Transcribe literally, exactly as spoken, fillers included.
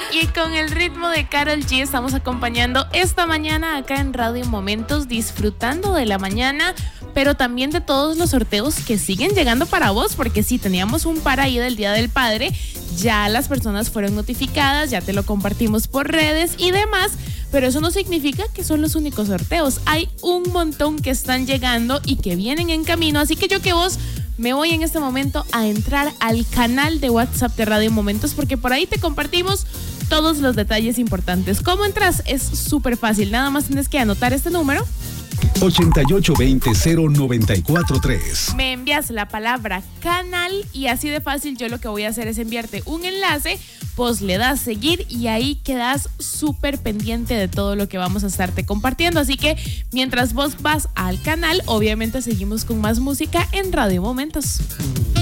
Y con el ritmo de Karol G estamos acompañando esta mañana acá en Radio Momentos, disfrutando de la mañana, pero también de todos los sorteos que siguen llegando para vos, porque sí, teníamos un par ahí del Día del Padre, ya las personas fueron notificadas, ya te lo compartimos por redes y demás, pero eso no significa que son los únicos sorteos. Hay un montón que están llegando y que vienen en camino, así que yo que vos me voy en este momento a entrar al canal de WhatsApp de Radio Momentos, porque por ahí te compartimos todos los detalles importantes. ¿Cómo entras? Es súper fácil, nada más tienes que anotar este número ochenta y ocho veinte cero noventa y cuatro tres. Me envías la palabra canal y así de fácil yo lo que voy a hacer es enviarte un enlace, pues le das seguir y ahí quedas súper pendiente de todo lo que vamos a estarte compartiendo. Así que mientras vos vas al canal, obviamente seguimos con más música en Radio Momentos.